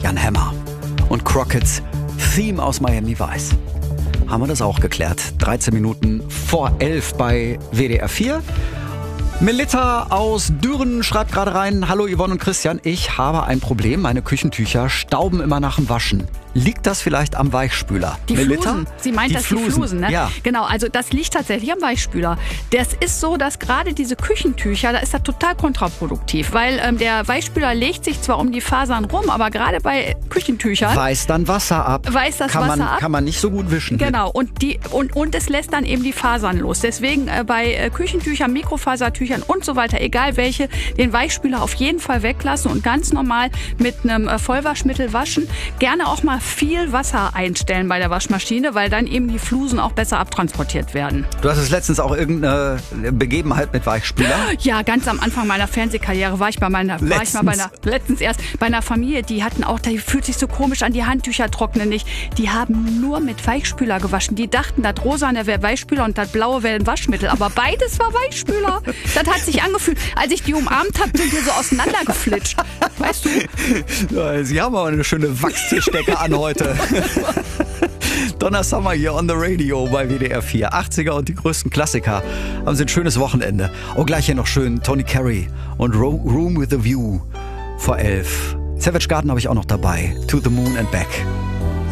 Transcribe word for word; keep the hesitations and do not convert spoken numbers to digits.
Jan Hammer und Crockett's Theme aus Miami Vice. Haben wir das auch geklärt. dreizehn Minuten vor elf bei W D R vier. Melitta aus Düren schreibt gerade rein: Hallo Yvonne und Christian, ich habe ein Problem. Meine Küchentücher stauben immer nach dem Waschen. Liegt das vielleicht am Weichspüler? Die Melitta? Flusen. Sie meint die das Flusen. die Flusen, ne? Ja. Genau, also das liegt tatsächlich am Weichspüler. Das ist so, dass gerade diese Küchentücher, da ist das total kontraproduktiv, weil ähm, der Weichspüler legt sich zwar um die Fasern rum, aber gerade bei Küchentüchern Weiß dann Wasser ab. Weiß das kann Wasser man, ab. Kann man nicht so gut wischen. Genau, und, die, und, und es lässt dann eben die Fasern los. Deswegen äh, bei äh, Küchentüchern, Mikrofasertüchern und so weiter, egal welche, den Weichspüler auf jeden Fall weglassen und ganz normal mit einem äh, Vollwaschmittel waschen. Gerne auch mal viel Wasser einstellen bei der Waschmaschine, weil dann eben die Flusen auch besser abtransportiert werden. Du hast es letztens auch irgendeine Begebenheit mit Weichspüler? Ja, ganz am Anfang meiner Fernsehkarriere war ich bei meiner, war ich mal bei einer, letztens erst bei einer Familie, die hatten auch, die fühlt sich so komisch an, die Handtücher trocknen nicht. Die haben nur mit Weichspüler gewaschen. Die dachten, das Rosane wäre Weichspüler und das Blaue wäre ein Waschmittel. Aber beides war Weichspüler. Das hat sich angefühlt. Als ich die umarmt habe, sind wir so auseinandergeflitscht. Weißt du? Sie haben aber eine schöne Wachstischdecke an heute. Donna Summer hier on the Radio bei W D R vier. achtziger und die größten Klassiker. Haben Sie ein schönes Wochenende. Oh, gleich hier noch schön Tony Carey und Room with a View vor elf. Savage Garden habe ich auch noch dabei. To the Moon and Back.